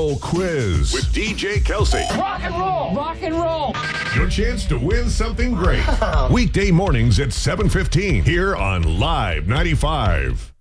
Roll Quiz with DJ Kelsey. Rock and roll! Rock and roll! Your chance to win something great. Weekday mornings at 7:15 here on Live 95.